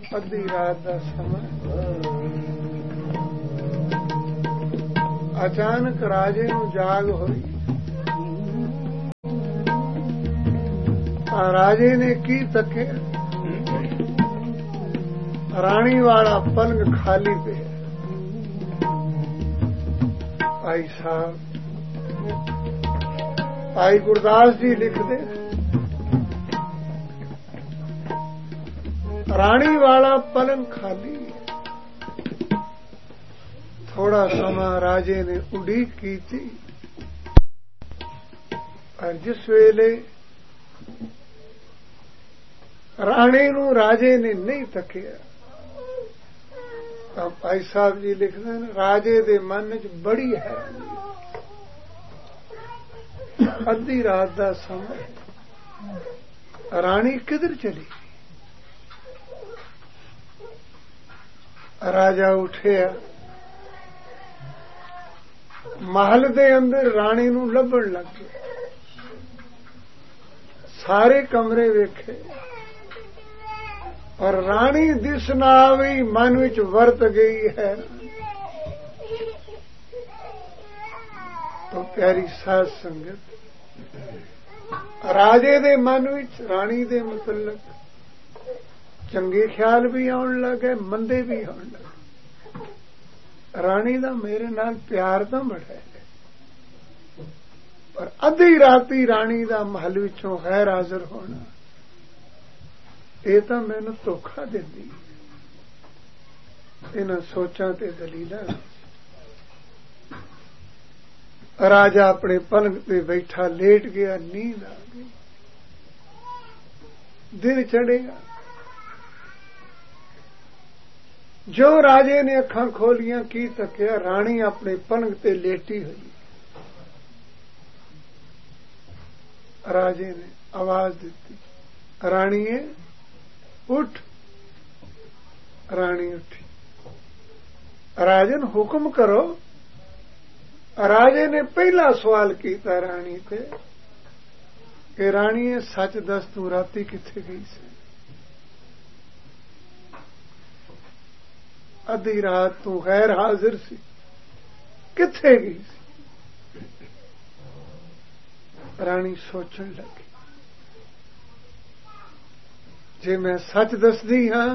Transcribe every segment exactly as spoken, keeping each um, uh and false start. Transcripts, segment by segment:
अद्धी रात का समय अचानक राजे नूं जाग हुई। राजे ने की तके रानी वाला पलंग खाली पे। भाई साहब भाई गुरदास जी लिखते रानी वाला पलंग खाली। थोड़ा समा राजे ने उड़ीक की थी और जिस वेले राणी नूं राजे ने नहीं तकिया तो भाई साहब जी लिखते हैं राजे दे मन च बड़ी हैरानी। अद्धी रात का समय राणी किधर चली। राजा उठे महल दे अंदर राणी नूं लभण लग गया। सारे कमरे वेखे और राणी दिस ना आई। मन विच वरत गई है तो प्यारी साध संगत राजे दे मन विच राणी दे मतलब चंगे ख्याल भी आउण लगे मंदे भी आउण लगे। राणी दा मेरे नाल प्यार तो बड़ा है पर अद्धी राती राणी दा महल विचों गैर हाजिर होना ये तो मैनू धोखा देंदी। इन्हां सोचां ते दलीलां राजा अपने पलंग पे बैठा लेट गया। नींद आ गई। दिन चढ़ेगा। जो राजे ने अखां खोलियां की तकिया रानी अपने पलंग पे लेटी हुई। राजे ने आवाज दी राणीए उठ। रानी उठी। राजन हुक्म करो। राजे ने पहला सवाल किया रानी से कि राणीए सच दस तू राती किथे गई से। अद्धी रात तू गैर हाजिर सी किथे गई सी। रानी सोचन लगी जे मैं सच दसदी हां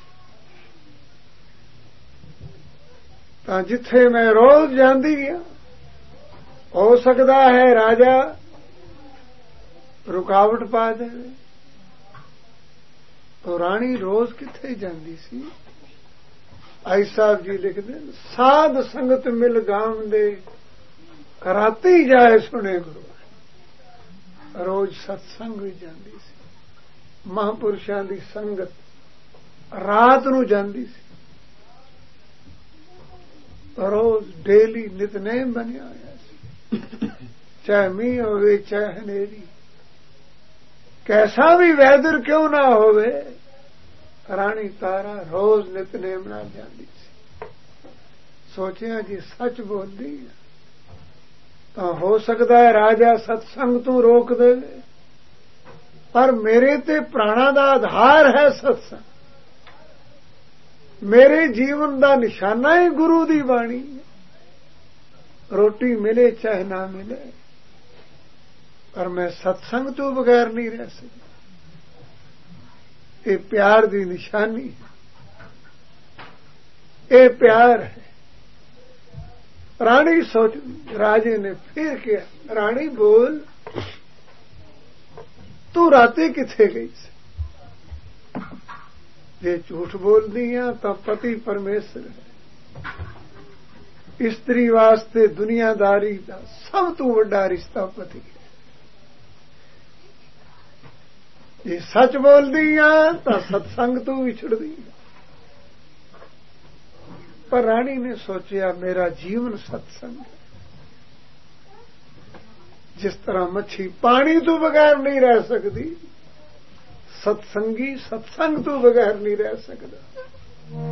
तां जिथे मैं रोज जांदी हां हो सकदा है राजा रुकावट पा दे। तो रानी रोज किथे जांदी सी। आई साहब जी लिखते साध संगत मिल गांव दे राती जाए सुने गुरु। रोज सत्संग भी जांदी सी। महापुरुषां दी संगत रात नूं जांदी सी। रोज डेली नितनेम बनिया होया सी। चाहे मींह होवे चाहे हनेरी कैसा भी वैदर क्यों ना होवे रानी तारा रोज नितनेम नाल जांदी सी। सोचिया जी सच बोलदी है तो हो सकता है राजा सत्संग तू रोक दे पर मेरे ते प्राणा दा आधार है सत्संग। मेरे जीवन दा निशाना ही गुरु दी बाणी है। रोटी मिले चाहे ना मिले पर मैं सत्संग तो बगैर नहीं रह सकता। ये प्यार दी निशानी है। ये प्यार है। रानी सोच राजे ने फिर किया रानी बोल तू राती किथे गई से। जे झूठ बोल दिया तो पति परमेश्वर है। स्त्री वास्ते दुनियादारी का सब तू वड्डा रिश्ता पति है। जे सच बोल दिया तो सत्संग तू विछड़ दिया। पर रानी ने सोचा मेरा जीवन सत्संग है। जिस तरह मच्छी पानी तो बगैर नहीं रह सकती सत्संगी सत्संग तो बगैर नहीं रह सकता।